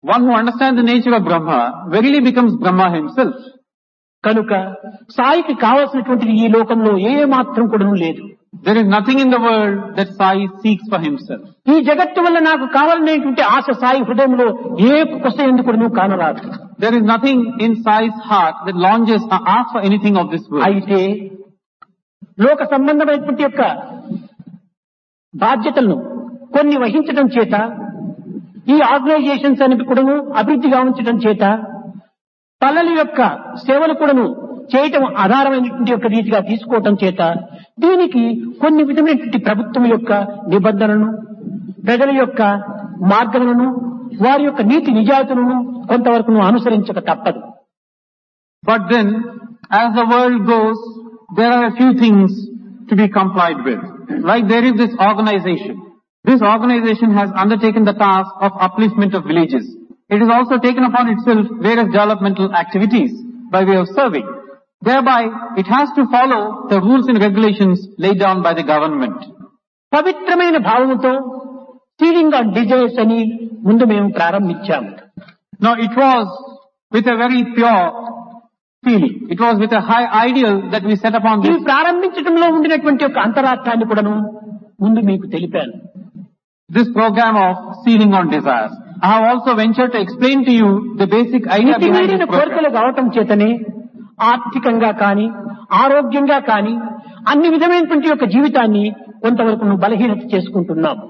One who understands the nature of Brahma verily becomes Brahma himself. కనుక సాయికి కావలసినటువంటిది ఈ లోకంలో ఏ మాత్రం కూడా లేదు. There is nothing in the world that Sai seeks for himself. ఈ జగత్తు వల్ల నాకు కావాలనేటువంటి ఆశ సాయి హృదయంలో ఏ కొస ఎందుకు కానరాదు. There is nothing in Sai's heart that longes or asks for anything of this world. అయితే లోక సంబంధమైనటువంటి యొక్క బాధ్యతలను కొన్ని వహించడం చేత, ఈ ఆర్గనైజేషన్స్ అని కూడాను అభివృద్ధి గావించడం చేత, పల్లెల యొక్క సేవలు కూడాను చేయటం ఆధారమైనటువంటి యొక్క రీతిగా తీసుకోవటం చేత, దీనికి కొన్ని విధమైనటువంటి ప్రభుత్వం యొక్క నిబంధనలను, ప్రజల యొక్క మార్గములను, వారి యొక్క నీతి నిజాయితీలను కొంతవరకు అనుసరించక తప్పదు. But then, as the world goes, there are a few things to be complied with. Like there is this organization. This organization has undertaken the task of upliftment of villages. It has also taken upon itself various developmental activities by way of serving. Thereby, it has to follow the rules and regulations laid down by the government. పవిత్రమైన భావముతో ceiling on desires అని ముందు మేము ప్రారంభించాము. Now, it was with a very pure feeling. It was with a high ideal that we set upon ఈ this. ప్రారంభించడంలో ఉండినటువంటి ఒక అంతరార్థాన్ని కూడాను ముందు మీకు తెలిపాను. This program of sealing on desires. I have also ventured to explain to you the basic idea ఇంటి behind మీరిన this program. కోరికలు కావటం చేతనే ఆర్థికంగా కానీ, ఆరోగ్యంగా కానీ అన్ని విధమైనటువంటి యొక్క జీవితాన్ని కొంతవరకు బలహీనత చేసుకుంటున్నాము.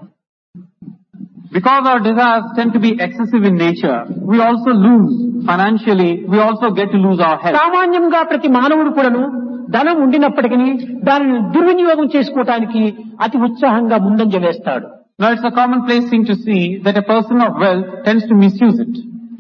Because our desires tend to be excessive in nature, we also lose financially, we also get to lose our health. సామాన్యంగా ప్రతి మానవుడు కూడాను ధనం ఉండినప్పటికీ దానిని దుర్వినియోగం చేసుకోవటానికి అతి ఉత్సాహంగా ముందంజ వేస్తాడు. Now it's a commonplace thing to see that a person of wealth tends to misuse it.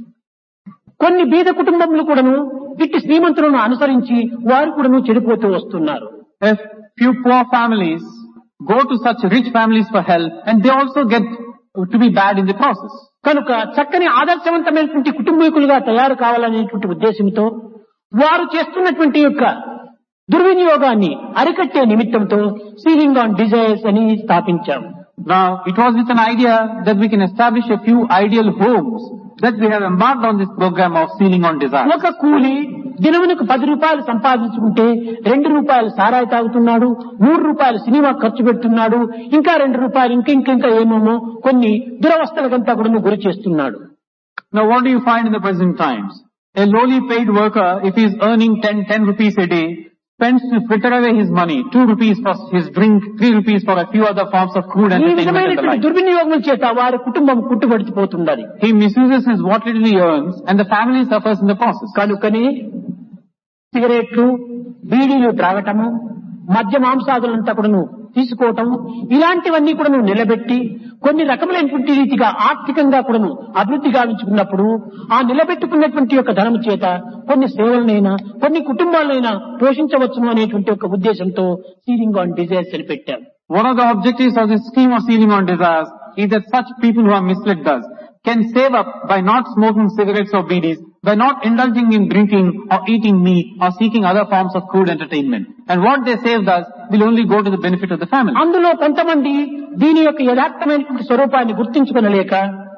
కొన్ని బీద కుటుంబములు కూడాను ఇట్టి శ్రీమంతులను అనుసరించి వారు కూడాను చెడిపోతూ వస్తున్నారు. A few poor families go to such rich families for help and they also get to be bad in the process. కనుక చక్కని ఆదర్శవంతమైనటువంటి కుటుంబీకులుగా తయారు కావాలనేటువంటి ఉద్దేశంతో వారు చేస్తున్నటువంటి యొక్క దుర్వినియోగాన్ని అరికట్టే నిమిత్తంతో సీలింగ్ ఆన్ డిజైర్స్ అని స్థాపించాము. Now, it was with an idea that we can establish a few ideal homes that we have embarked on this program of sealing on desire. ఒక కూలి దినమునకు 10 రూపాయలు సంపాదించుకుంటే 2 రూపాయలు సారాయి తాగుతున్నాడు, 3 రూపాయలు సినిమా ఖర్చు పెడుతున్నాడు, ఇంకా 2 రూపాయలు ఇంకా ఏమేమో కొన్ని దురవస్థలకంతా కూడా గురి చేస్తున్నాడు. Now, what do you find in the present times? A lowly paid worker, if he is earning 10 rupees a day, spends to fritter away his money, 2 rupees for his drink, 3 rupees for a few other forms of crude ఈ entertainment and the విధమైనటువంటి like. దుర్వినియోగం చేత వారి కుటుంబం కుట్టుబడిపోతున్నది. He misuses his what little he earns and the family suffers in the process. కనుకని సిగరెట్లు, బీడీలు త్రాగటము, మద్య మాంసాదులంతా కూడాను తీసుకోవటం, ఇలాంటివన్నీ కూడాను నిలబెట్టి కొన్ని రకములైనటువంటి రీతిగా ఆర్థికంగా కూడాను అభివృద్ధి గావించుకున్నప్పుడు ఆ నిలబెట్టుకున్నటువంటి యొక్క ధనము చేత కొన్ని సేవలనైనా కొన్ని కుటుంబాలైనా పోషించవచ్చును అనేటువంటి ఒక ఉద్దేశంతో సీలింగ్ ఆన్ డిజైర్స్ అని పెట్టాం. One of the objectives of this scheme of sealing on desires is that such people who are misled thus can save up by not smoking cigarettes or BDs, by not indulging in drinking or eating meat or seeking other forms of crude entertainment. And what they save thus will only go to the benefit of the family. అందులో కొంతమంది దీని యొక్క యథార్థమైనటువంటి స్వరూపాన్ని గుర్తించుకొనలేక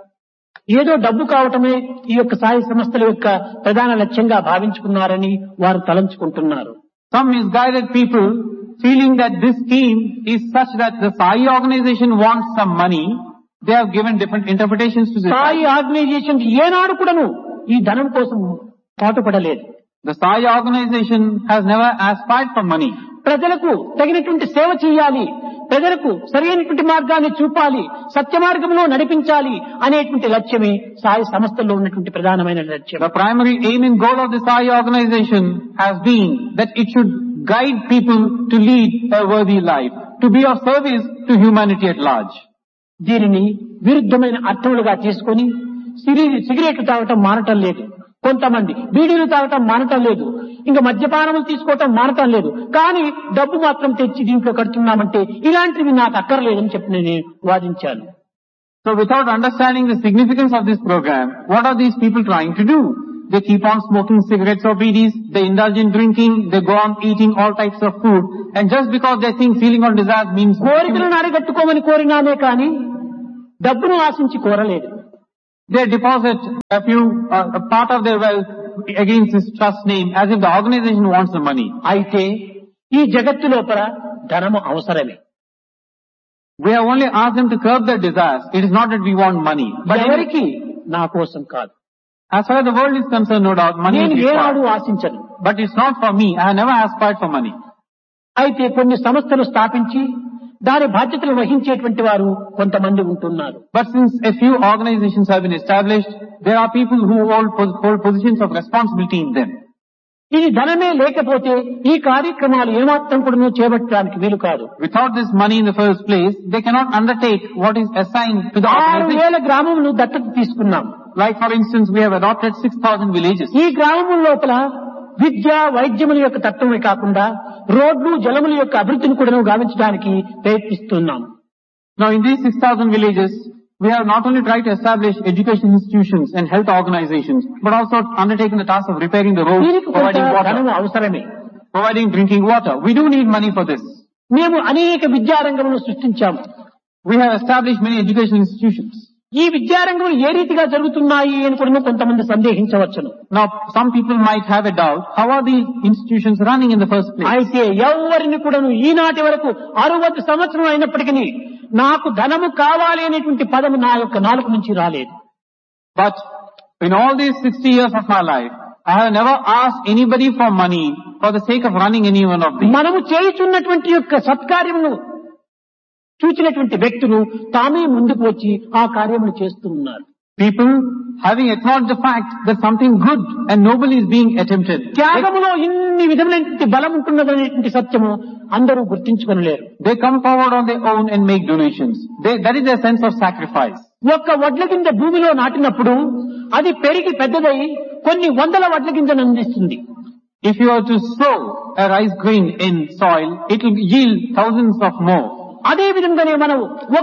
ఏదో డబ్బు కావటమే ఈ యొక్క సాయి సంస్థల యొక్క ప్రధాన లక్ష్యంగా భావించుకున్నారని వారు తలంచుకుంటున్నారు. Some misguided people feeling that this scheme is such that the Sai organization wants some money, they have given different interpretations to this. Sai organisation ఏనాడు కూడాను ఈ ధనం కోసం పాటుపడలేదు. The Sai organization has never aspired for money. ప్రజలకు తగినటువంటి సేవ చేయాలి, ప్రజలకు సరైనటువంటి మార్గాన్ని చూపాలి, సత్య మార్గంలో నడిపించాలి అనేటువంటి లక్ష్యమే సాయి సంస్థల్లో ఉన్నటువంటి ప్రధానమైన లక్ష్యం. The primary aim and goal of the Sai organization has been that it should guide people to lead a worthy life, to be of service to humanity at large. దీనిని విరుద్ధమైన అర్థములుగా తీసుకొని సిగరెట్లు తాగటం మానటం లేదు, కొంతమంది బీడీలు తాగటం మానటం లేదు, ఇంకా మద్యపానములు తీసుకోవటం మానటం లేదు, కానీ డబ్బు మాత్రం తెచ్చి దీంట్లో కడుతున్నామంటే ఇలాంటివి నాకు అక్కర్లేదని చెప్పి నేను వాదించాను. So without understanding the significance of this program, what are these people trying to do? They keep on smoking cigarettes or BDs, they indulge in drinking, they go on eating all types of food, and just because they think sealing on desires means కోరికలను అరిగట్టుకోమని కోరినామే కానీ డబ్బును ఆశించి కోరలేదు. They deposit a part of their wealth against this trust name as if the organization wants the money. అయితే ఈ జగత్తు లోపల ధనము అవసరమే. We have only asked them to curb their desires. It is not that we want money. But ఎవరికి? నా కోసం కాదు. As far as the world is concerned, no doubt, money నేను is ఏనాడు required. ఆశించను. But it's not for me. I have never aspired for money. అయితే కొన్ని సంస్థలు స్థాపించి దాని బాధ్యతలు వహించేటువంటి వారు కొంతమంది ఉంటున్నారు. But since a few organizations have been established, there are people who hold positions of responsibility in them. ఇది ధనమే లేకపోతే ఈ కార్యక్రమాలు ఏమాత్రం కూడా చేపట్టడానికి వీలు కాదు. Without this money in the first place, they cannot undertake what is assigned to the organization. 6,000 గ్రామములు దత్తత తీసుకున్నాం. Like for instance, we have adopted 6,000 villages. ఈ గ్రామముల లోపల విద్య వైద్యముల యొక్క తత్వమే కాకుండా రోడ్లు జలముల యొక్క అభివృద్ధిని కూడా గావించడానికి ప్రయత్నిస్తున్నాం. Now in these 6,000 villages, we have not only tried to establish education institutions and health organizations, but also undertaken the task of repairing the roads, దీనికి providing ధనము water, అవసరమే. providing drinking water. We do need money for this. మేము అనేక విద్యారంగములను సృష్టించాము. We have established many education institutions. ఈ విద్యారంగములు ఏ రీతిగా జరుగుతున్నాయి అని కూడా కొంతమంది సందేహించవచ్చును. Now some people might have a doubt, how are these institutions running in the first place? అయితే ఎవరిని కూడా ఈనాటి వరకు 60 సంవత్సరం అయినప్పటికీ నాకు ధనము కావాలి అనేటువంటి పదము నా యొక్క నాలుక నుంచి రాలేదు. But in all these 60 years of my life, I have never asked anybody for money for the sake of running any one of these. మనము చేయుచున్నటువంటి యొక్క సత్కార్యమును చూచినటువంటి వ్యక్తులు తామే ముందుకు వచ్చి ఆ కార్యములు చేస్తూ ఉన్నారు. People having acknowledged the fact that something good and noble is being attempted. త్యాగములో ఇన్ని విధమైనటువంటి బలం ఉంటున్నదనేటువంటి సత్యము అందరూ గుర్తించుకొనలేరు. They come forward on their own and make donations. That is their sense of sacrifice. ఒక్క వడ్ల గింజ భూమిలో నాటినప్పుడు అది పెరిగి పెద్దదై కొన్ని వందల వడ్ల గింజను అందిస్తుంది. If you are to sow a rice grain in soil, it will yield thousands of more. అదే విధంగానే మనం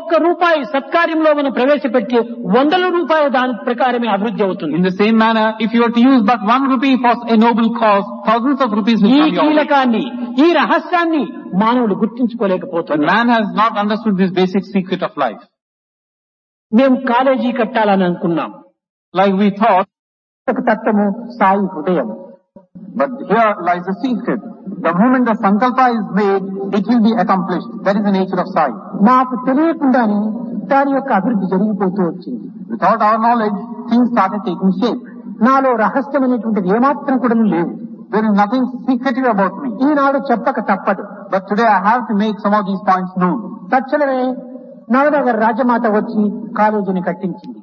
₹1 సత్కార్యంలో మనం ప్రవేశపెట్టి వందల రూపాయల దాని ప్రకారమే అభివృద్ధి అవుతుంది. In the same manner, if you are to use but ₹1 for a noble cause, thousands of rupees will ఈ come your way. కీలకాన్ని ఈ రహస్యాన్ని మానవుడు గుర్తించుకోలేకపోతున్నాడు. Man has not understood this basic secret of life. మేము కాలేజీ కట్టాలని అనుకున్నాం. Like we thought, ఒక తత్వము సాయి హృదయం. but here lies the secret. The moment the sankalpa is made, it will be accomplished. That is the nature of Sai. మాకు తెలియకుండానే దాని యొక్క అభివృద్ధి జరిగిపోతూ వచ్చింది. Without our knowledge, things started taking shape. నాలో రహస్యం అనేటువంటిది ఏమాత్రం కూడా లేదు. There is nothing secretive about me. ఈనాడు చెప్పక తప్పదు. But today I have to make some of these points known. తక్షణమే నవనగర్ రాజమాత వచ్చి కాలేజీని కట్టించింది.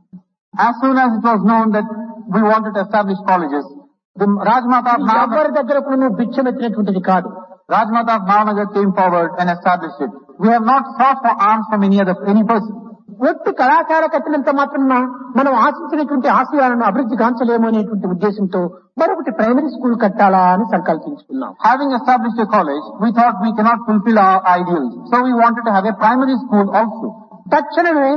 As soon as it was known that we wanted to establish colleges, the Rajmata of Navanagar, ఎవరి దగ్గర కూడా భిక్షమెత్తినటువంటిది కాదు. Rajmata of Navanagar came forward and established it. We have not sought for alms from any person. ఒట్టు కళాశాల కట్టినంత మాత్రం మనం ఆశించినటువంటి ఆశయాలను అభివృద్ధి కాంచలేము అనేటువంటి ఉద్దేశంతో మరొకటి ప్రైమరీ స్కూల్ కట్టాలా అని సంకల్పించుకున్నాం. Having established a college, we thought we cannot fulfill our ideals. So we wanted to have a primary school also. తక్షణమే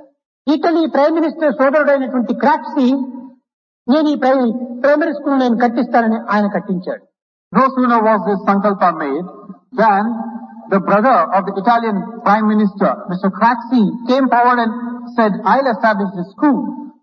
ఇటలీ ప్రైమ్ మినిస్టర్ సోదరుడైనటువంటి క్రాక్సీ నేను ఈ ప్రైమరీ స్కూల్ నేను కట్టిస్తానని ఆయన కట్టించాడు. No sooner was this sankalpa made than the brother of the Italian Prime Minister, Mr. Craxi, came forward and said, I'll establish this school.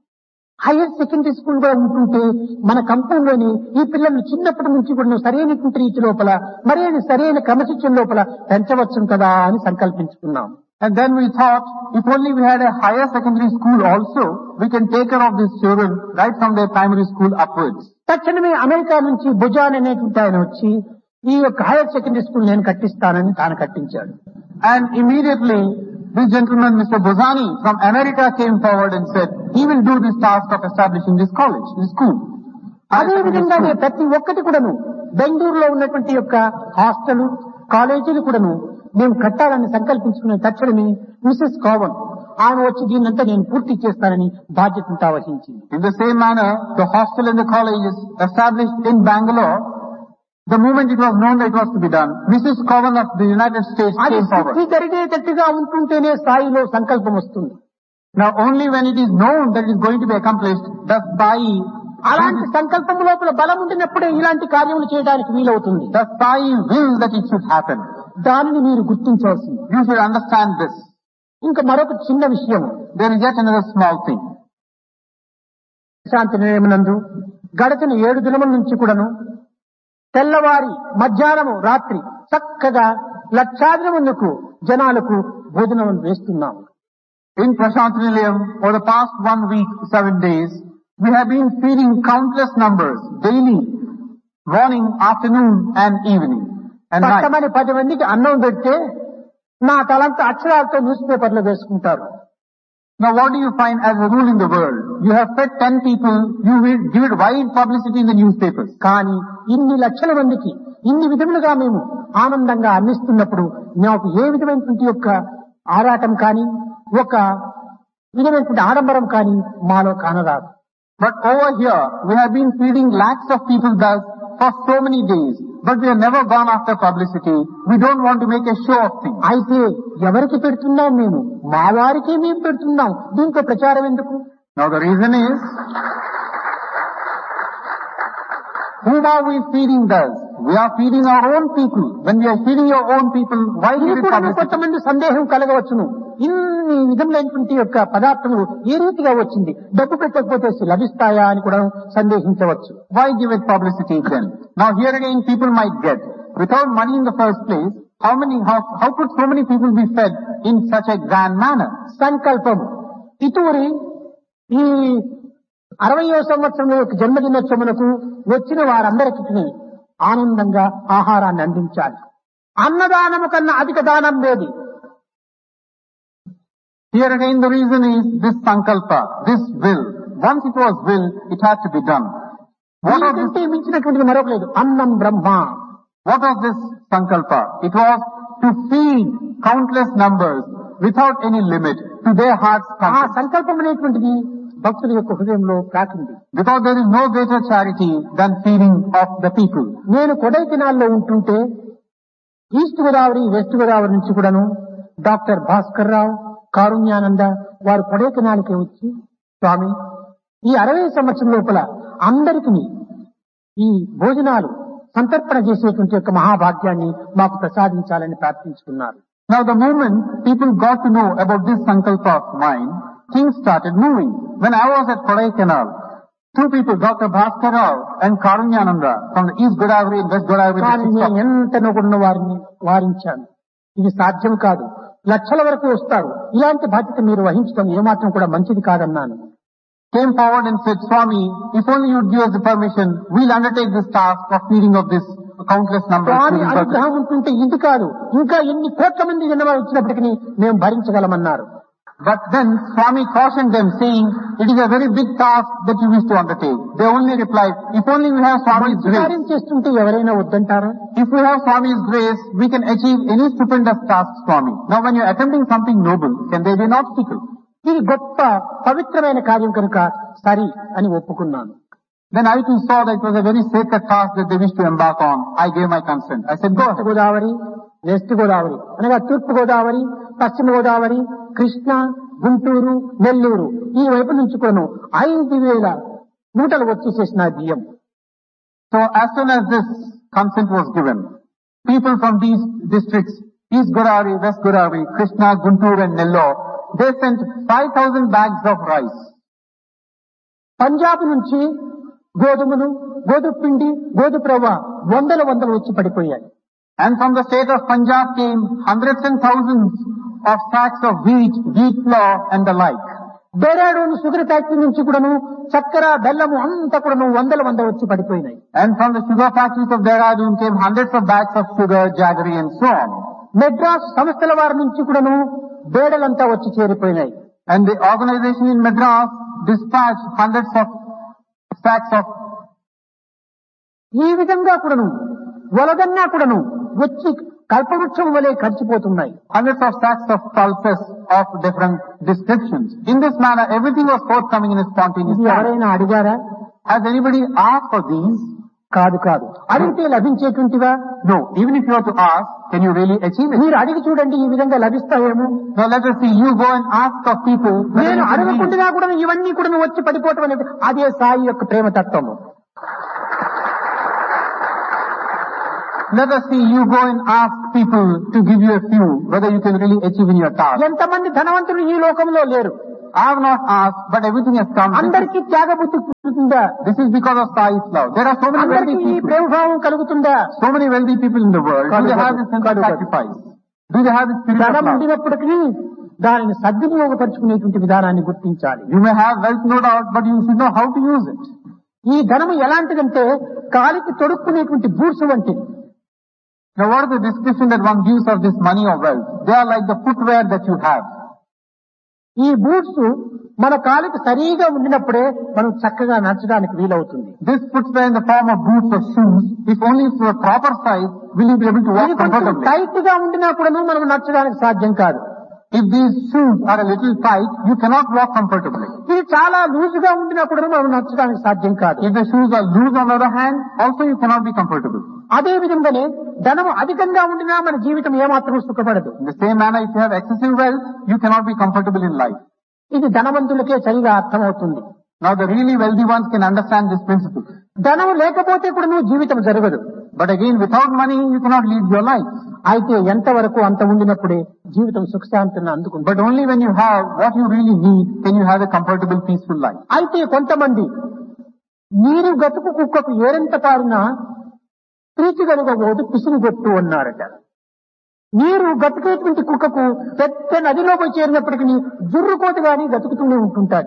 Higher secondary school కూడా ఉంటుంటే మన కంపెనీలోని ఈ పిల్లలు చిన్నప్పటి నుంచి కూడా సరైనటువంటి రీతి లోపల సరైన క్రమశిక్షణ లోపల పెంచవచ్చు కదా అని సంకల్పించుకున్నాం. And then we thought, if only we had a higher secondary school also, we can take care of these children right from their primary school upwards. తక్షణమే అమెరికా నుంచి భుజాన్ అనేటువంటి ఆయన వచ్చి ఈ యొక్క హైయర్ సెకండరీ స్కూల్ నేను కట్టిస్తానని తాను కట్టించాడు. And immediately, this gentleman, Mr. Bozani from America, came forward and said, he will do this task of establishing this college, this school. అదే విధంగానే ప్రతి ఒక్కటి కూడాను బెంగళూరులో ఉన్నటువంటి యొక్క హాస్టల్ కాలేజీలు కూడాను మేము కట్టాలని సంకల్పించుకునే తక్షణమే మిసెస్ కావన్ ఆమె వచ్చి దీన్నంతా నేను పూర్తి చేస్తానని బాధ్యతంతా వహించింది. In the same manner, the hostel and the college is established in Bangalore. The moment it was known that it was to be done, Mrs. Cowan of the United States came forward. అది జరిగేటట్టుగా ఉంటుంటేనే స్థాయిలో సంకల్పం వస్తుంది. Now only when it is known that it is going to be accomplished, does Sai, అలాంటి సంకల్పం లోపల బలం ఉండినప్పుడే ఇలాంటి కార్యములు చేయడానికి వీలవుతుంది. does Sai will that it should happen. దానిని మీరు గుర్తించవలసింది. You should understand this. ఇంకా మరొక చిన్న విషయం, There is yet another small thing. శాంతి నిలయమునందు గడచిన 7 దినముల నుంచి కూడాను తెల్లవారి మధ్యాహ్నము రాత్రి చక్కగా లక్షాది మందికి జనాలకు భోజనం వేస్తున్నాం. In Prashant Nilayam, for the past 1 week, 7 days, we have been feeding countless numbers daily, morning, afternoon and evening and night. పట్టమని 10 మందికి అన్నం పెడితే నా తలంత అక్షరాలతో న్యూస్ పేపర్లో వేసుకుంటారు. Now what do you find as a rule in the world? You have fed 10 people, you will give it wide publicity in the newspapers. కానీ ఇన్ని లక్షల మందికి ఇన్ని విధములుగా మేము ఆనందంగా అందిస్తున్నప్పుడు నాకు ఏ విధమైనటువంటి యొక్క ఆరాటం కానీ ఒక విధమైనటువంటి ఆడంబరం కానీ మాలో కానరాదు. But over here, we have been feeding lakhs of people thus for so many days, but we have never gone after publicity. We don't want to make a show of things. అయితే ఎవరికి పెడుతున్నాం మేము? మా వారికే మేము పెడుతున్నాం. దీంతో ప్రచారం ఎందుకు? Now the reason is, whom are we feeding thus? We are feeding our own people. When we are feeding your own people, why do you publicity? కొంతమంది సందేహం కలగవచ్చును. ఇన్ని విధములైనటువంటి యొక్క పదార్థములు ఏ రీతిగా వచ్చింది, డబ్బు పెట్టకపోతే లభిస్తాయా అని కూడా సందేహించవచ్చు. Why give it publicity then? Now here again people might get, without money in the first place, how could so many people be fed in such a grand manner? సంకల్పము ఇతూరి ఈ 60వ సంవత్సరంలో యొక్క జన్మదినోత్సవమునకు వచ్చిన వారందరికీ ఆనందంగా ఆహారాన్ని అందించాలి. అన్నదానము కన్నా అధిక దానం లేదు. Here again the reason is this sankalpa, this will. Once it was will, it had to be done. దీనికంటే మించినటువంటిది మరొక లేదు. అన్నం బ్రహ్మ. What was this sankalpa? It was to feed countless numbers without any limit to their heart's ఆ content. సంకల్పం అనేటువంటిది భక్తుల యొక్క హృదయంలో ప్రాకింది. Because there is no greater charity than feeding of the people. నేను కొడైకెనాల్లో ఉంటుంటే ఈస్ట్ గోదావరి వెస్ట్ గోదావరి నుంచి కూడాను డాక్టర్ భాస్కర్ రావు, కారుణ్యానంద వారు కొడైకెనాల్కి వచ్చి, స్వామి ఈ 60 సంవత్సరం లోపల అందరికీ ఈ భోజనాలు సంతర్పణ చేసేటువంటి యొక్క మహాభాగ్యాన్ని మాకు ప్రసాదించాలని ప్రార్థించుకున్నారు. Now the moment people got to know about this sankalpa of mine, things started moving. When I was at Kodaikanal, 2 people, Dr. Bhaskar Rao and Karunyananda from the East Godavari and West Godavari కానీ districts నేను ఎంత నొగున్న వారిని వారించాను. ఇది సాధ్యం కాదు, లక్షల వరకు వస్తారు, ఇలాంటి బాధ్యత మీరు వహించడం ఏమాత్రం కూడా మంచిది కాదన్నాను. came forward and said, Swami, if only you would give us the permission, we'll undertake this task of feeding of this countless number of Swamy people. అనుగ్రహం ఉంటుంటే ఇది కాదు, ఇంకా ఎన్ని కోట్ల మంది జనమ వచ్చినప్పటికీ మేము భరించగలమన్నారు. But then Swami cautioned them, saying, it is a very big task that you wish to undertake. They only replied, if only we have Swami's grace. కార్యం చేస్తుంటే ఎవరైనా వద్దంటారా? If we have Swami's grace, we can achieve any stupendous task, Swami. Now when you are attempting something noble, can there be an obstacle? ఇది గొప్ప పవిత్రమైన కార్యం కనుక సరి అని ఒప్పుకున్నాను. Then I too saw that it was a very sacred task that they wished to embark on. I gave my consent. I said, go east ahead. Godavari, west Godavari అనగా తూర్పు గోదావరి, పశ్చిమ గోదావరి, కృష్ణా, గుంటూరు, నెల్లూరు ఈ వైపు నుంచి కూడా 5,000 మూటలు వచ్చేసేసిన బియ్యం. So as soon as this consent was given, people from these districts, East Godavari, West Godavari, Krishna, Guntur and Nellore, they sent 5,000 bags of rice. Punjab నుంచి గోధుమలు, గోధుమ పిండి, గోధుమ రవ్వ వందలు వచ్చి పడిపోయాయి. And from the state of Punjab came hundreds and thousands of sacks of wheat, wheat flour and the like. Dehradun sugar factory నుంచి కూడాను చక్కెర, బెల్లము అంతా కూడాను వందలు వచ్చి పడిపోయినాయి. And from the sugar factories of Dehradun came hundreds of bags of sugar, jaggery and so on. Madras సంస్థల వారి నుంచి కూడాను బేడలంతా వచ్చి చేరిపోయినాయి. And the organization in Madras dispatched hundreds of sacks of. ఈ విధంగా కూడాను వలదన్నా కూడాను వచ్చి కల్పవృక్షం వలె ఖర్చిపోతున్నాయి. Hundreds of sacks of pulses of different descriptions. In this manner, everything was forthcoming in a spontaneous ఇది manner. ఎవరైనా అడిగారా? Has anybody asked for these? కాదు. అడిగితే లభించేటువంటివా? No. Even if you were to ask, can you really achieve it? మీరు అడిగి చూడండి, ఈ విధంగా లభిస్తాయేమో. Now let us see. You go and ask of people. నేను అడగకుండా కూడా ఇవన్నీ కూడా వచ్చి పడిపోవటం అనేది అదే సాయి యొక్క ప్రేమ తత్వము. Let us see. You go and ask people to give you a few, whether you can really achieve in your task. ఎంతమంది ధనవంతులు ఈ లోకంలో లేరు. I have not asked, but everything has come. అందరికీ త్యాగబుద్ధి కలుగుతుందా? This is because of Sai's love. There are so many wealthy అందరికీ ఈ people. ప్రేమభావం కలుగుతుందా? So many wealthy people in the world. Do they have this sense of sacrifice? Do they have this spirit of ధనం love? ఉండినప్పటికీ దానిని సద్వినియోగపరుచుకునేటువంటి విధానాన్ని గుర్తించాలి. You may have wealth, no doubt, but you should know how to use it. ఈ ధనము ఎలాంటిదంటే కాలికి తొడుక్కునేటువంటి boots వంటిది. Now what is the description that one gives of this money or wealth? They are like the footwear that you have. ఈ boots మన కాలికి సరిగా ఉండినప్పుడే మనం చక్కగా నడచడానికి వీలవుతుంది. This footwear in the form of boots or shoes, if only to a proper size, will you be able to walk ఇది కొంచెం comfortably. టైట్ గా ఉండినప్పుడను మనం నడచడానికి సాధ్యం కాదు. If these shoes are a little tight, you cannot walk comfortably. ఇది చాలా loose గా ఉండినప్పుడు మనం నడచడానికి సాధ్యం కాదు. If the shoes are loose on the other hand, also you cannot be comfortable. అదే విధంగానే ధనము అధికంగా ఉండినా మన జీవితం ఏమాత్రం సుఖపడదు. In the same manner, if you have excessive wealth, you cannot be comfortable in life. ఇది ధనవంతులకే సరిగా అర్థమవుతుంది. Now the really wealthy ones can understand this principle. ధనం లేకపోతే కూడా నువ్వు జీవితం జరగదు. But again, without money, you cannot lead your life. అయితే ఎంతవరకు అంత ఉండినప్పుడే జీవితం సుఖశాంతిని అందుకుంటుంది. But only when you have what you really need, can you have a comfortable, peaceful life. అయితే కొంతమంది నీరు గతుకు కుక్కకు ఏరెంత పారినా ప్రీతిగలుగబోదు పిసినిగొట్టు అన్నారట. నీరు గతుకేటువంటి కుక్కకు పెద్ద నదిలో పోయి చేరినప్పటికీ జుర్రుకోత గాని గతుకుతూనే ఉంటుంటాడు.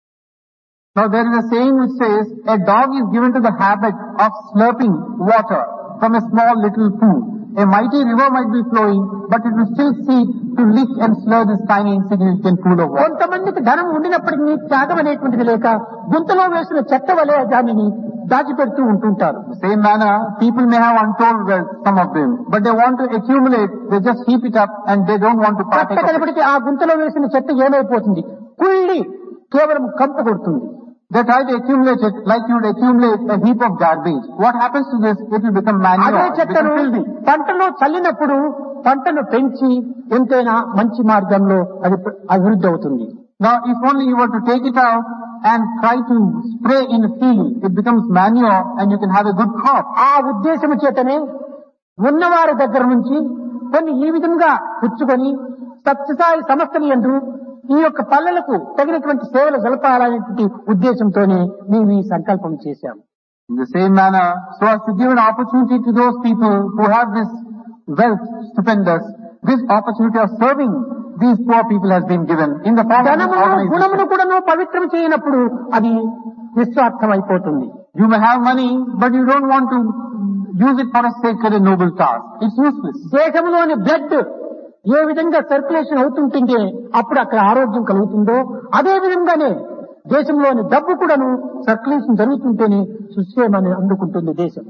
Now there is a saying which says, a dog is given to the habit of slurping water from a small little pool. A mighty river might be flowing, but it will still seek to lick and slur this tiny insignificant pool of water. కొంతమందికి ధనం ఉండినప్పటికీ త్యాగం అనేటువంటిది లేక గుంతలో వేసిన చెత్త వలె దానిని దాచిపెడుతూ ఉంటుంటారు. In the same manner, people may have untold wealth, some of them, but they want to accumulate, they just heap it up and they don't want to partake of it. కట్టకడపడికి ఆ గుంతలో వేసిన చెత్త ఏమైపోతుంది? కుళ్ళి కేవలం కంపు కొడుతుంది. They try to accumulate it like you would accumulate a heap of garbage. What happens to this? It will become అదే manure, చెత్తను become filthy. పంటలో చల్లినప్పుడు పంటను పెంచి ఎంతైనా మంచి మార్గంలో అది అభివృద్ధి అవుతుంది. Now, if only you were to take it out and try to spray in a field, it becomes manure and you can have a good crop. ఆ ఉద్దేశము చేతనే ఉన్నవారి దగ్గర నుంచి కొన్ని ఈ విధంగా పుచ్చుకొని సత్యసాయి సంస్థని యందు ఈ యొక్క పల్లెలకు తగినటువంటి సేవలు జరపాలనేటువంటి ఉద్దేశంతోనే మేము ఈ సంకల్పం చేశాం. In the same manner, so as to give an opportunity to those people who have this wealth stupendous, this opportunity of serving these poor people has been given in the form of this ధనమును గుణమును organization. కూడాను పవిత్రం చేయనప్పుడు అది నిస్వార్థం అయిపోతుంది. You may have money, but you don't want to use it for a sacred and noble task. It's useless. దేశంలోని blood ఏ విధంగా circulation అవుతుంటుంటే అప్పుడు అక్కడ ఆరోగ్యం కలుగుతుందో అదే విధంగానే దేశంలోని డబ్బు కూడాను సర్క్యులేషన్ జరుగుతుంటేనే సుక్షేమాన్ని అందుకుంటుంది దేశం.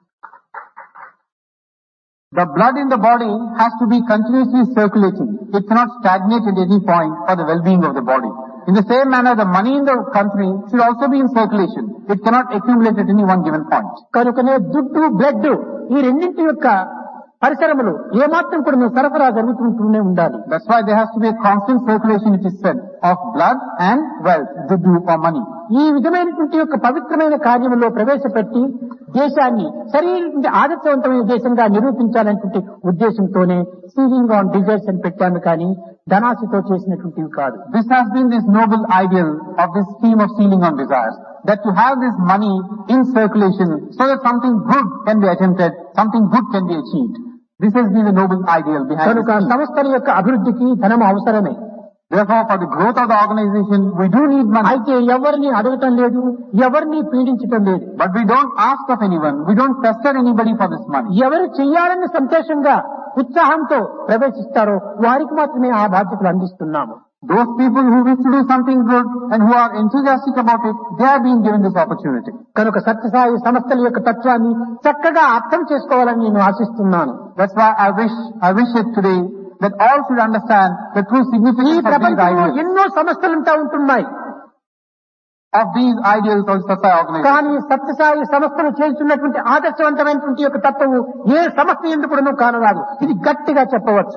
The blood in the body has to be continuously circulating. It cannot stagnate at any point for the well-being of the body. In the same manner, the money in the country should also be in circulation. It cannot accumulate at any one given point. కనుకనే దుడ్డు blood ఈ రెండింటి యొక్క పరిసరములు ఏమాత్రం కూడా సరఫరా జరుగుతుంటూనే ఉండాలి. That's why there has to be a constant circulation, it is said, of blood and wealth, duddu or money. ఈ విధమైనటువంటి యొక్క పవిత్రమైన కార్యములో ప్రవేశపెట్టి దేశాన్ని సరైన ఆదర్శవంతమైన దేశంగా నిరూపించాలనేటువంటి ఉద్దేశంతోనే సీలింగ్ ఆన్ డిజైర్స్ అని పెట్టాను కానీ ధనాశతో చేసినటువంటివి కాదు. This has been this noble ideal of this scheme of sealing on desires, that to have this money in circulation so that something good can be attempted, something good can be achieved. This has been the noble ideal behind కనుక this scheme. సంస్థల యొక్క అభివృద్ధికి ధనం అవసరమే. Therefore, for the growth of the organization, we do need money. అయితే ఎవరిని అడగటం లేదు, ఎవరిని పీడించటం లేదు. But we don't ask of anyone, we don't pester anybody for this money. ఎవరు చెయ్యాలని సంతోషంగా ఉత్సాహంతో ప్రవేశిస్తారో వారికి మాత్రమే ఆ బాధ్యతలు అందిస్తున్నాము. Those people who wish to do something good and who are enthusiastic about it, they are being given this opportunity. కనుక సత్యసాయి సంస్థల యొక్క తత్వాన్ని చక్కగా అర్థం చేసుకోవాలని నేను ఆశిస్తున్నాను. That's why I wish it today that all should understand the true ఈ significance of these ప్రపంచంలో ideals, ఎన్నో సంస్థలుంటా ఉంటున్నాయి. of these ideals of Satsai organization. కానీ సత్యసాయి సంస్థలు చేస్తున్నటువంటి ఆదర్శవంతమైనటువంటి యొక్క తత్వము ఏ సంస్థ ఎందుకు కూడాను కానరాదు. ఇది గట్టిగా చెప్పవచ్చు.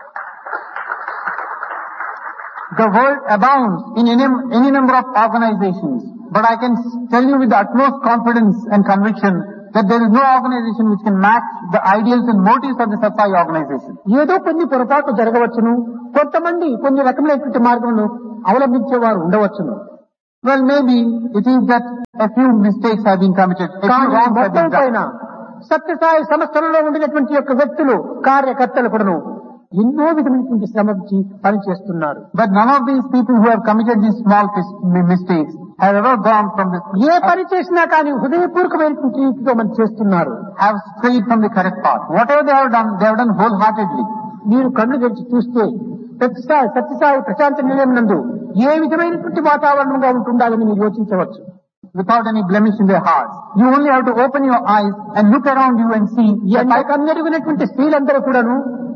The world abounds in any number of organizations, but I can tell you with the utmost confidence and conviction that there is no organization which can match the ideals and motives of the Satsai organization. ఏదో కొన్ని పొరపాటు జరగవచ్చును, కొంతమంది కొన్ని రకమైనటువంటి మార్గములను అవలంబించేవారు ఉండవచ్చును. Well, maybe it is that a few mistakes have been committed, a few కానీ wrongs have మొత్తం been done. పైన సత్యసాయి సంస్థలలో ఉండినటువంటి యొక్క వ్యక్తులు కార్యకర్తలు కూడాను ఎన్నో విధమైనటువంటి శ్రమించి పనిచేస్తున్నారు. But none of these people who have committed these small mistakes have ever gone from this, ఏ పని చేసినా కానీ హృదయపూర్వకమైనటువంటి రీతితో మనం చేస్తున్నారు. have strayed from the correct path. Whatever they have done wholeheartedly. మీరు కళ్ళు తెరిచి చూస్తే సత్యసాయి ప్రశాంత నిలయం నందు ఏ విధమైనటువంటి వాతావరణంగా ఉంటుండాలని మీరు యోచించవచ్చు. Without any blemish in their hearts. You only have to open your eyes and look around you and see. ఎంతకన్నెరుగునటువంటి స్త్రీలందరూ కూడాను,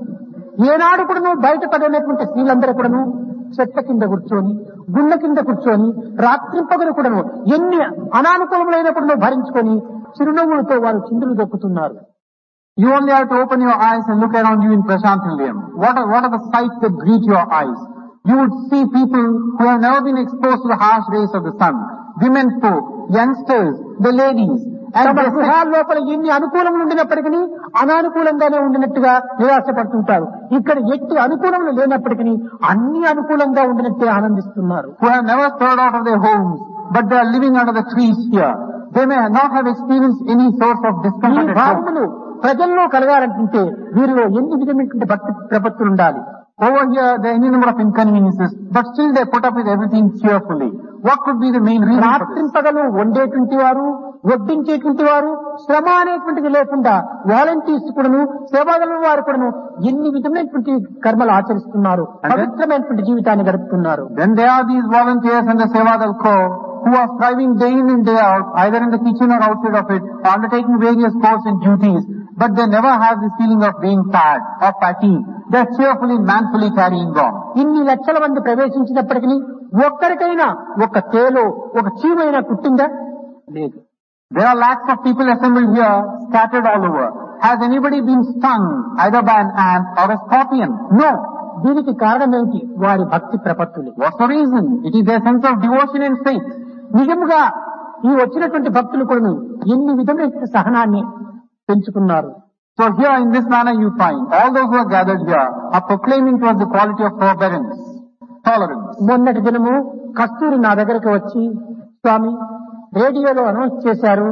ఏనాడు కూడాను బయటపడినటువంటి స్త్రీలందరూ కూడాను చెట్ల కింద కూర్చొని, గుళ్ళ కింద కూర్చొని, రాత్రింపగలు కూడాను ఎన్ని అనానుకూలములైనప్పుడు భరించుకొని చిరునవ్వులతో వారు చిందులు దొక్కుతున్నారు. You only have to open your eyes and look around you in Prashant Nilayam. What are the sights that greet your eyes? You would see people who have never been exposed to the harsh rays of the sun. Women folk, youngsters, the ladies. తమ గృహాల లోపల ఎన్ని అనుకూలములు ఉండినప్పటికీ అనానుకూలంగానే ఉండినట్టుగా నిరాశపడుతుంటారు. ఇక్కడ ఎట్టి అనుకూలములు లేనప్పటికీ అన్ని అనుకూలంగా ఉండినట్టే ఆనందిస్తున్నారు. Who have never stirred out of their homes, but they are living under the trees here. They may not have experienced any source of discomfort ఈ at home. భావములు ప్రజల్లో కలగాలంటే వీరిలో ఎన్ని విధమైనటువంటి భక్తి ప్రపత్తులు ఉండాలి. Over here, there are any number of inconveniences, but still they put up with everything cheerfully. What could be the main reason for this? రాత్రింపగలు వండేటువంటి వారు, వడ్డించేటువంటి వారు, శ్రమ అనేటువంటిది లేకుండా వాలంటీర్స్ కూడాను, సేవాదళ వారు కూడాను ఎన్ని విధమైనటువంటి కర్మలు ఆచరిస్తున్నారు, పవిత్రమైనటువంటి జీవితాన్ని గడుపుతున్నారు. Then there are these volunteers and the Sevadal Corps who are striving day in and day out, either in the kitchen or outside of it, undertaking various chores and duties, but they never have this feeling of being tired or fatigue. They are cheerfully, manfully carrying on. ఇన్ని లక్షల మంది ప్రవేశించినప్పటికీ ఒక్కరికైనా ఒక తేలో ఒక చీమైనా కుట్టిందా? లేదు. There are lakhs of people assembled here, scattered all over. Has anybody been stung either by an ant or a scorpion? No. దీనికి కారణం ఏంటి? వారి భక్తి ప్రపత్తులు. What's the reason? It is their sense of devotion and faith. నిజముగా ఈ వచ్చినటువంటి భక్తులు కూడా ఎన్ని విధమైన సహనాన్ని పెంచుకున్నారు. So here in this manner you find all those who are gathered here are proclaiming towards the quality of forbearance, tolerance. మొన్నటి దినము కస్తూరి నా దగ్గరికి వచ్చి, స్వామి రేడియోలో అనౌన్స్ చేశారు,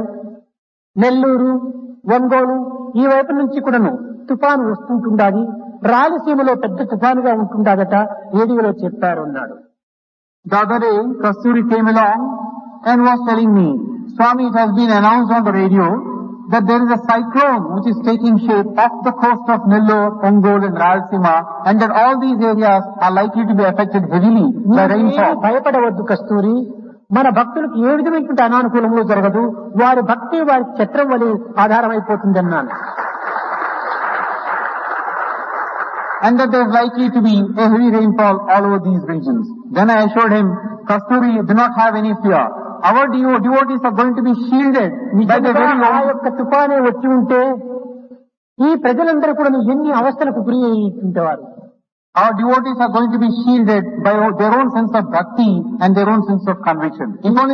నెల్లూరు, ఒంగోలు ఈ వైపు నుంచి కూడాను తుఫాను వస్తుంటుండాలి, రాయలసీమలో పెద్ద తుఫానుగా ఉంటుండదట, రేడియోలో చెప్పారు అన్నాడు. The other day, Kasturi came along and was telling me, Swami, it has been announced on the radio that there is a cyclone which is taking shape off the coast of Nellore, Ongole and Rayalaseema, and that all these areas are likely to be affected heavily by rainfall. భయపడవద్దు కస్తూరి, మన భక్తులకు ఏ విధమైనటువంటి అనానుకూలంలో జరగదు, వారి భక్తి వారి ఛత్రం వలె ఆధారమైపోతుంది అన్నాను. And that there is likely to be a heavy rainfall all over these regions. Then I assured him, Kasturi, do not have any fear. Our devotees are going to be shielded by the very ఆ యొక్క తుఫానే వచ్చి ఉంటే ఈ ప్రజలందరూ కూడా ఎన్ని అవస్థలకు గురి అయ్యేవారు. Our devotees are going to be shielded by their own sense of bhakti and their own sense of conviction. If only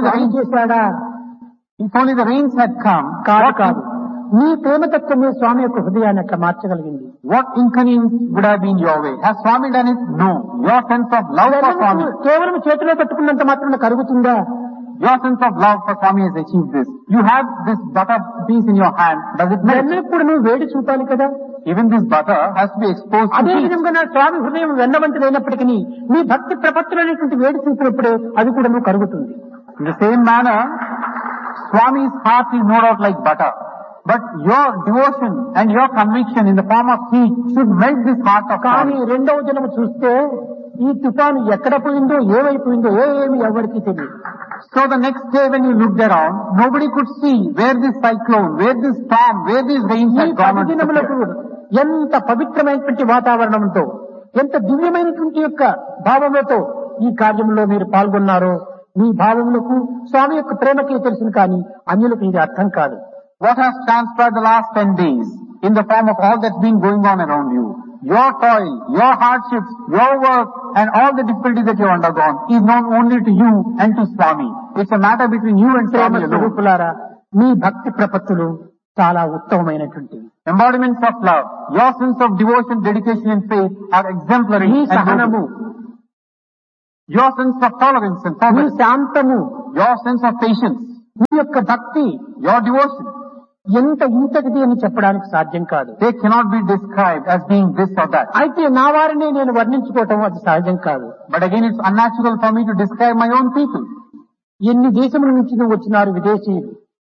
the rains had come, కాదు నీ ప్రేమతత్వమే స్వామి యొక్క హృదయాన్ని అట్లా మార్చగలిగింది. what inconvenience would have been your way? Has Swami done it? No. Your sense of love for Swami. కేవలం చేతిలో పెట్టుకున్నంత మాత్రం కరుగుతుందా? Your sense of love for Swami has achieved this. You have this butter piece in your hand. Does it melt? ఇప్పుడు నువ్వు వేడి చూపాలి కదా. Even this butter has to be exposed to అదే heat. విధంగా నా స్వామి హృదయం వెన్నవంతులైనప్పటికీ నీ భక్తి ప్రపత్తులు అనేటువంటి వేడి చూపినప్పుడే అది కూడా నువ్వు కరుగుతుంది. In the same manner, Swami's heart is no doubt like butter. But your devotion and your conviction in the form of heat should melt this heart of కానీ Swami. రెండవ జన్మ చూస్తే ఈ తుఫాను ఎక్కడ పోయిందో ఏమైపోయిందో ఏమి ఎవరికి తెలియదు. So the next day when you looked around, nobody could see where this cyclone, where this storm, where these rains ఈ had gone. దినములకు ఎంత పవిత్రమైనటువంటి వాతావరణంతో, ఎంత దివ్యమైనటువంటి యొక్క భావములతో ఈ కార్యంలో మీరు పాల్గొన్నారో మీ భావములకు స్వామి యొక్క ప్రేమకే తెలుసును, కానీ అన్యులకు ఇది అర్థం కాదు. What has transpired the last 10 days in the form of all that's been going on around you, your toil, your hardships, your work and all the difficulties that you have undergone is known only to you and to Swami. It's a matter between you and Swami alone. స్వరూపులారా, మీ భక్తి ప్రపత్తులు చాలా ఉత్తమమైనటువంటివి. Embodiments of love, your sense of devotion, dedication and faith are exemplary. మీ సహనము, your sense of tolerance and నీ forbearance, శాంతము, your sense of patience, నీ యొక్క భక్తి your devotion, ఎంత ఇంతటిది అని చెప్పడానికి సాధ్యం కాదు. they cannot be described as being this or that. అయితే నా వారిని నేను వర్ణించుకోవటం అది సహజం కాదు. But again, it's unnatural for me to describe my own people. ఎన్ని దేశముల నుంచి వచ్చినారు విదేశీయులు,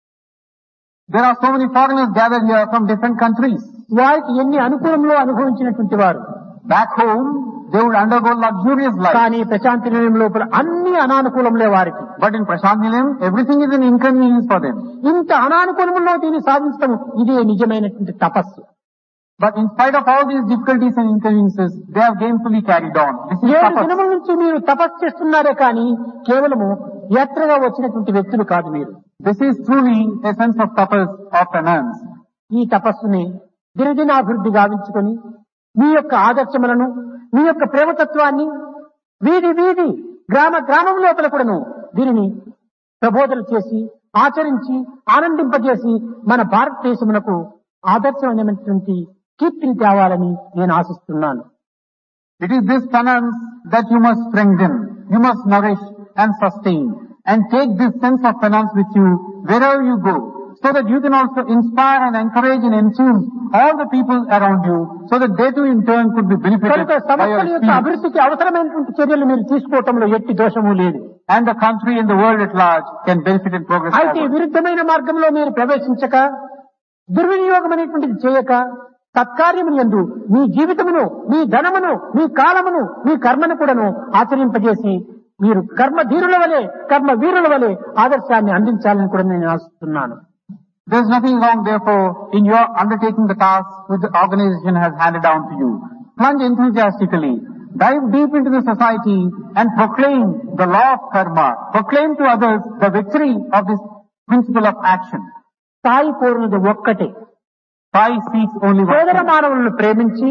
There are so many foreigners gathered here from different countries. వారికి ఎన్ని అనుకూలంలో అనుభవించినటువంటి వారు. Back home, they would undergo luxurious life. కానీ ప్రశాంతి నిలయం లోపల అన్ని అనానుకూలంలే వారికి. But in Prashant Nilayam, everything is an inconvenience for them. ఇంత అనానుకూలంలో దీన్ని సాధించడం ఇదే నిజమైనటువంటి తపస్సు. But in spite of all these difficulties and inconveniences, they have gainfully carried on. This is 7 tapas. దినముల నుంచి మీరు తపస్సు చేస్తున్నారే కానీ కేవలము యాత్రగా వచ్చినటువంటి వ్యక్తులు కాదు మీరు. This is truly a sense of tapas or penance. ఈ తపస్సుని దినదినాభివృద్ధి గావించుకొని మీ యొక్క ఆదర్శములను, మీ యొక్క ప్రేమతత్వాన్ని వీధి వీధి గ్రామ గ్రామం లోపల కూడాను దీనిని ప్రబోధన చేసి ఆచరించి ఆనందింపజేసి మన భారతదేశమునకు ఆదర్శమైనటువంటి కీర్తిని తేవాలని నేను ఆశిస్తున్నాను. It is this penance that you must strengthen, you must nourish and sustain, and take this sense of penance with you wherever you go, so that you can also inspire and encourage and enthuse all the people around you, so that they too in turn could be benefited కనుక by your సమస్యల యొక్క experience. అభివృద్ధికి అవసరమైనటువంటి చర్యలు మీరు తీసుకోవటంలో ఎట్టి దోషము లేదు. And the country and the world at large can benefit and progress అయితే forward. విరుద్ధమైన మార్గంలో మీరు ప్రవేశించక, దుర్వినియోగం అనేటువంటిది చేయక, సత్కార్యములు యందు మీ జీవితమును, మీ ధనమును, మీ కాలమును, మీ కర్మను కూడాను ఆచరింపజేసి మీరు కర్మధీరుల వలె, కర్మ వీరుల వలె ఆదర్శాన్ని అందించాలని కూడా నేను ఆశిస్తున్నాను. There is nothing wrong, therefore, in your undertaking the task which the organization has handed down to you. Plunge enthusiastically, dive deep into the society and proclaim the law of karma. Proclaim to others the victory of this principle of action. స్థాయి కోరినది ఒక్కటే, Sai seeks only one సోదర thing, మానవులను ప్రేమించి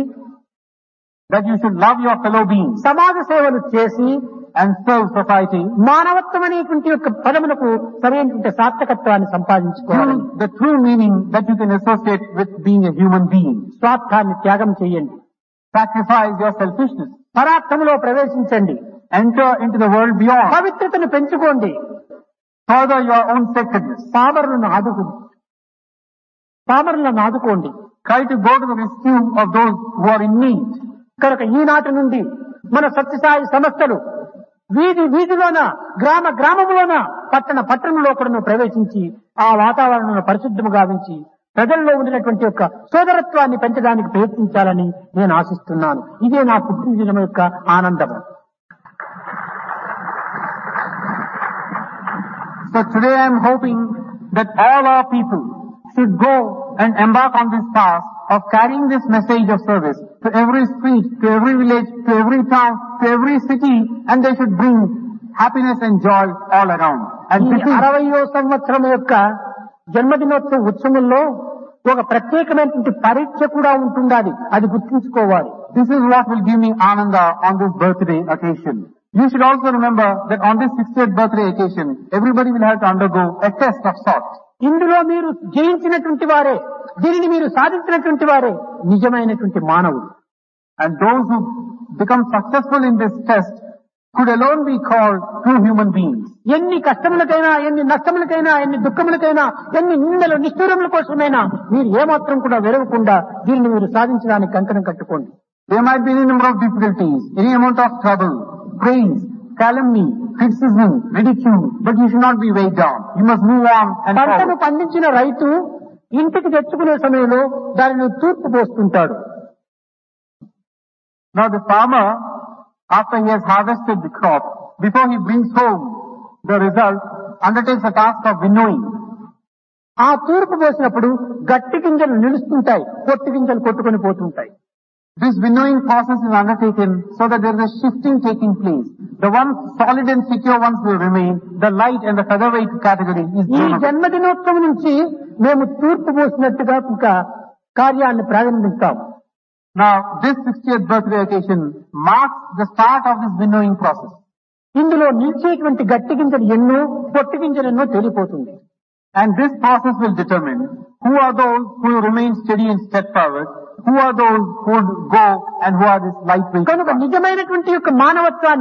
that you should love your fellow beings సమాజ సేవలు చేసి and serve society మానవత్వం అనేటువంటి యొక్క పదమునకు సరైనటువంటి సార్థకత్వాన్ని సంపాదించుకోవాలి. through the true meaning that you can associate with being a human being. స్వార్థాన్ని త్యాగం చేయండి, Sacrifice your selfishness. పరార్థములో ప్రవేశించండి, Enter into the world beyond. పవిత్రతను పెంచుకోండి, Further your own sacredness. పామరులను ఆదుకోండి. Try to go to the rescue of those who are in need. కనుక ఈనాటి నుండి మన సత్యసాయి సంస్థలు వీధి వీధిలోన, గ్రామ గ్రామములోన, పట్టణ పట్టణంలో కూడా ప్రవేశించి ఆ వాతావరణాన్ని పరిశుద్ధము గావించి ప్రజల్లో ఉండినటువంటి యొక్క సోదరత్వాన్ని పెంచడానికి ప్రయత్నించాలని నేను ఆశిస్తున్నాను. ఇదే నా పుట్టినదినం యొక్క ఆనందము. So today I am hoping that all our people should go and embark on this task of carrying this message of service to every street, to every village, to every town, to every city, and they should bring happiness and joy all around. And ఈ this is 60వ సంవత్సరం యొక్క జన్మదినోత్సవ ఉత్సవంలో ఒక ప్రత్యేకమైనటువంటి పరీక్ష కూడా ఉంటుండాలి, అది గుర్తుంచుకోవాలి. This is what will give me ananda on this birthday occasion. You should also remember that on this 60th birthday occasion, everybody will have to undergo a test of sorts. ఇందులో మీరు జయించినటువంటి వారే, దీనిని మీరు సాధించినటువంటి వారే నిజమైనటువంటి మానవుడు. And those who become successful in this test could alone be called true human beings. ఎన్ని కష్టములకైనా, ఎన్ని నష్టములకైనా, ఎన్ని దుఃఖములకైనా, ఎన్ని నిందలు నిష్ఠూరముల కోసమైనా మీరు ఏమాత్రం కూడా వెరవకుండా దీనిని మీరు సాధించడానికి కంకణం కట్టుకోండి. There might be any number of difficulties, any amount of trouble, praise, calumny, criticism, ridicule, but you should not be weighed down. You must move on and పంటను forward. పండించిన రైతు ఇంటికి తెచ్చుకునే సమయంలో దానిని తూర్పు పోస్తుంటాడు. Now the farmer, after he has harvested the crop, before he brings home the result, undertakes the task of winnowing. ఆ తూర్పు పోసినప్పుడు గట్టి గింజలు నిలుస్తుంటాయి, పొట్టి గింజలు కొట్టుకొని పోతుంటాయి. This winnowing process is undertaken so that there is a shifting taking place. The ones solid and secure ones will remain. The light and the featherweight category is ఈ blown away. జన్మదినోత్సవం నుంచి మేము తూర్పు పోసినట్టుగా ఇంకా కార్యాన్ని ప్రారంభిస్తాం. Now this 60th birthday occasion marks the start of this winnowing process. ఇందులో నిలిచేటువంటి గట్టి గింజలు ఎన్నో, పొట్టి గింజలు ఎన్నో తేలిపోతుంది. And this process will determine who are those who remain steady and steadfast, who are those who would go and who are this lightweight. కనుక నిజమైనటువంటి యొక్క మానవత్వాన్ని,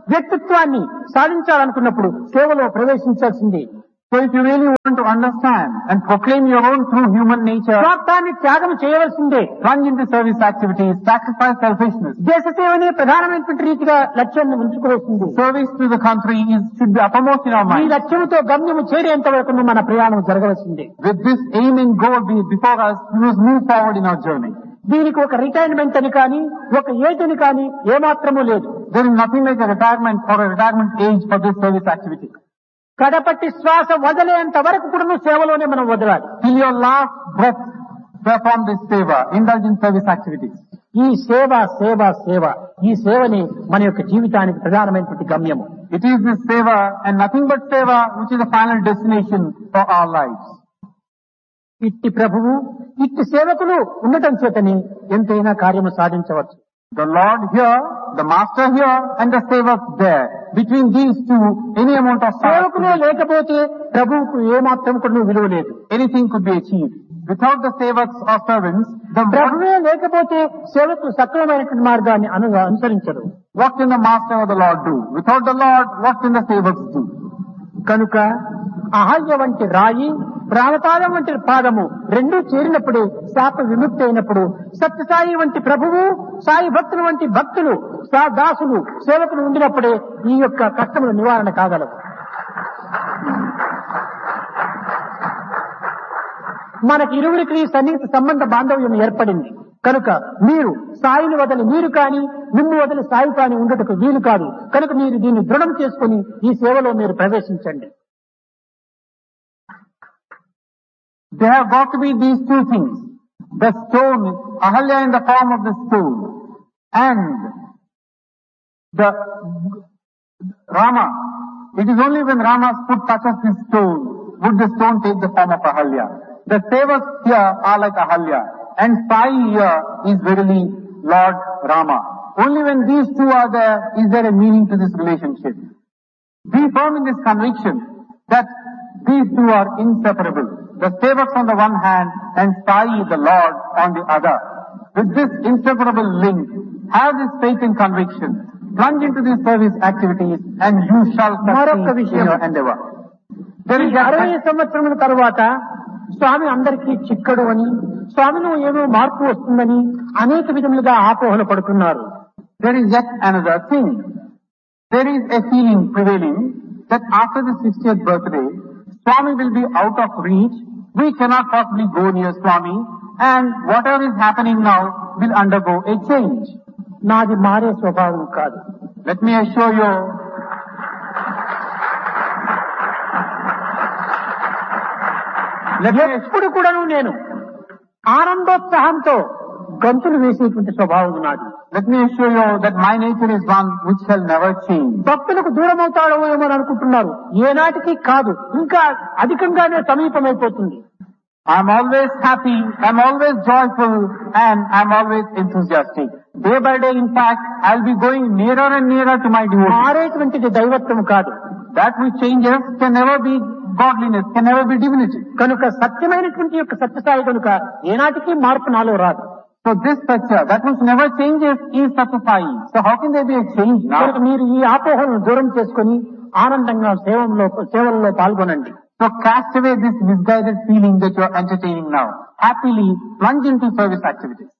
వ్యక్తిత్వాన్ని సాధించాలనుకున్నప్పుడు సేవలో ప్రవేశించాల్సిందే. So if you really want to understand and proclaim your own true human nature, స్వార్థాన్ని త్యాగం చేయవలసిందే. plunge into service activities, sacrifice selfishness. దేశ సేవనే ప్రధానమైనటువంటి రీతిగా లక్ష్యాన్ని ఉంచుకోవాల్సింది. Service to the country should be uppermost in our ఈ mind. లక్ష్యంతో గమ్యము చేరేంత వరకు మన ప్రయాణం జరగవలసిందే. With this aim and goal before us, we must move forward in our journey. దీనికి ఒక రిటైర్మెంట్ అని కానీ ఒక ఏజ్ అని కానీ ఏమాత్రమూ లేదు. There is nothing like a retirement or a retirement age for this service activity. కడపట్టి శ్వాస వదిలేంత వరకు కూడా సేవలోనే మనం వదలాలి. Till your last breath, perform this seva, indulge in service activities. ఈ సేవ సేవ సేవ ఈ సేవని మన యొక్క జీవితానికి ప్రధానమైనటువంటి గమ్యము. It is this seva and nothing but seva which is the final destination for our lives. ఇట్టి ప్రభువు ఇట్టి సేవకులు ఉండటం చేతని ఎంతైనా కార్యము సాధించవచ్చు. The Lord here, the Master here, and the Sevak there. Between these two, any amount of సేవకులే లేకపోతే ప్రభువుకు ఏమాత్రం కూడా విలువ లేదు. anything could be achieved. Without the Sevaks or servants, ప్రభువే లేకపోతే సేవకు సక్రమమైనటువంటి మార్గాన్ని అనుసరించరు. what can the Master or the Lord do? Without the Lord, what can the Sevaks do? కనుక అహల్య వంటి రాయి ప్రాణపాదం వంటి పాదము రెండూ చేరినప్పుడు శాప విముక్తి అయినప్పుడు సత్యసాయి వంటి ప్రభువు సాయి భక్తులు వంటి భక్తులు దాసులు సేవకులు ఉండినప్పుడే ఈ యొక్క కష్టముల నివారణ కాగలవు. మనకి ఇరువురికి సన్నిహిత సంబంధ బాంధవ్యం ఏర్పడింది కనుక మీరు సాయిని వదిలి మీరు కానీ మిమ్ము వదిలి సాయి కానీ ఉండటకు వీలు కాదు. కనుక మీరు దీన్ని దృఢం చేసుకుని ఈ సేవలో మీరు ప్రవేశించండి. There have got to be these two things. The stone, Ahalya in the form of the stone, and the Rama. It is only when Rama's foot touches this stone would the stone take the form of Ahalya. The Sevaks here are like Ahalya, and Sai here is verily Lord Rama. Only when these two are there is there a meaning to this relationship. Be firm in this conviction that these two are inseparable. The Sevaks on the one hand and Sai, the Lord, on the other. With this inseparable link, have this faith and conviction. Plunge into these service activities and you shall succeed in your endeavor. There is 60 సంవత్సరముల తరువాత స్వామి అందరికీ చిక్కడు అని స్వామిలో ఏమో మార్పు వస్తుందని అనేక విధములుగా ఆపోహలు పడుతున్నారు. There is yet another thing. There is a feeling prevailing that after the 60th birthday, Swami will be out of reach. We cannot possibly go near Swami, and whatever is happening now will undergo a change. నాది మారే స్వభావం కాదు. Let me assure you, ఎప్పుడు కూడాను నేను ఆనందోత్సాహంతో గంతులు వేసేటువంటి స్వభావం నాది. let me assure you that my nature is one which shall never change. భక్తులకు దూరం అవుతాడో ఏమో అనుకుంటున్నారు. ఏనాటికి కాదు, ఇంకా అధికంగానే సమీపమైపోతుంది. I'm always happy, I'm always joyful, and I'm always enthusiastic. Day by day, in fact, I'll be going nearer and nearer to my devotee. మారేటువంటిది దైవత్వం కాదు. That which changes can never be godliness, can never be divinity. కనుక సత్యమైనటువంటి యొక్క సత్యసాయి కనుక ఏనాటికి మార్పు నాలో రాదు. So this Satya, that which never changes, is Satyasai. So how can there be a change now? కనుక మీరు ఈ ఆపోహలను దూరం చేసుకుని ఆనందంగా సేవల్లో పాల్గొనండి. So cast away this misguided feeling that you are entertaining now. Happily plunge into service activities.